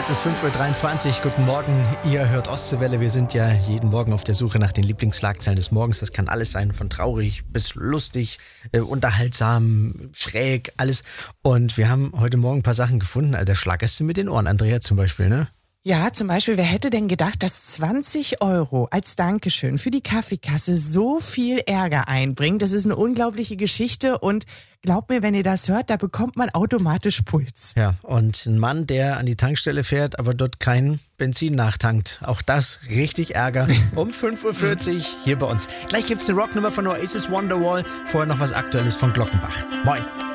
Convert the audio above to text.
Es ist 5:23 Uhr. Guten Morgen. Ihr hört Ostseewelle. Wir sind ja jeden Morgen auf der Suche nach den Lieblingsschlagzeilen des Morgens. Das kann alles sein, von traurig bis lustig, unterhaltsam, schräg, alles. Und wir haben heute Morgen ein paar Sachen gefunden. Also der schlackerst du mit den Ohren, Andrea zum Beispiel, ne? Ja, zum Beispiel, wer hätte denn gedacht, dass 20 € als Dankeschön für die Kaffeekasse so viel Ärger einbringt? Das ist eine unglaubliche Geschichte und glaubt mir, wenn ihr das hört, da bekommt man automatisch Puls. Ja, und ein Mann, der an die Tankstelle fährt, aber dort kein Benzin nachtankt. Auch das richtig Ärger. Um 5:40 Uhr hier bei uns. Gleich gibt's eine Rocknummer von Oasis Wonderwall. Vorher noch was Aktuelles von Glockenbach. Moin.